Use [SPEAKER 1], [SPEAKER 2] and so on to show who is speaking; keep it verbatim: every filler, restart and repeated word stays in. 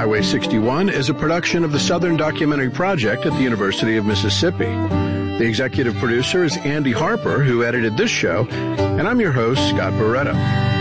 [SPEAKER 1] Highway sixty-one is a production of the Southern Documentary Project at the University of Mississippi. The executive producer is Andy Harper, who edited this show, and I'm your host, Scott Barretta.